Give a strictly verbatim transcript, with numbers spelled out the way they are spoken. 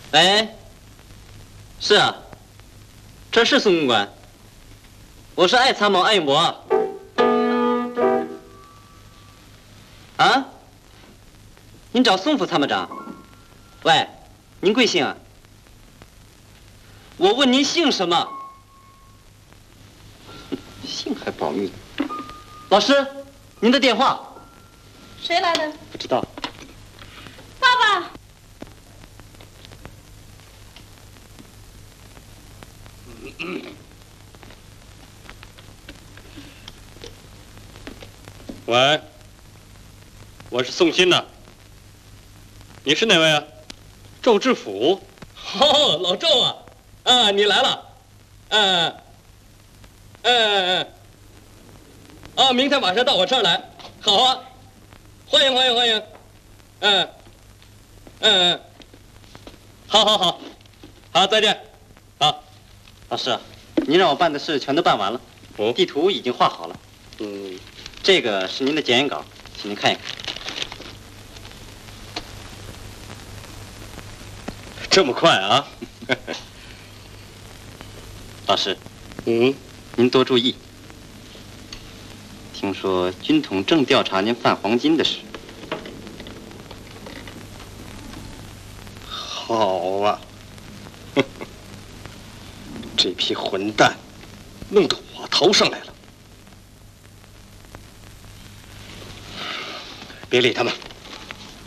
喂，是啊，这是孙公馆，我是爱参谋艾永博。啊？您找宋副参谋长？喂，您贵姓啊？我问您姓什么？姓还保密。老师，您的电话。 谁来的？ 不知道。 爸爸。 喂，我是宋鑫呐。你是哪位啊？周知府。哦，老周啊，啊，你来了。嗯，嗯嗯。啊，明天晚上到我这儿来。好啊，欢迎欢迎欢迎。嗯，嗯嗯。好好好，好，再见。好， 老师，您让我办的事全都办完了， 哦， 地图已经画好了。 嗯， 这个是您的检验稿，请您看一看。 这么快啊？ 老师， 嗯， 您多注意。听说军统正调查您贩黄金的事。 好啊，这批混蛋弄到我头上来了。别理他们。